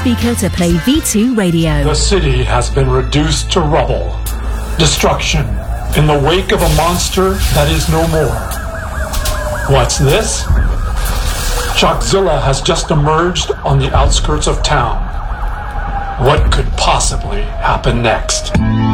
speaker to play V2 Radio. The city has been reduced to rubble. Destruction in the wake of a monster that is no more. What's this? Shockzilla has just emerged on the outskirts of town. What could possibly happen next?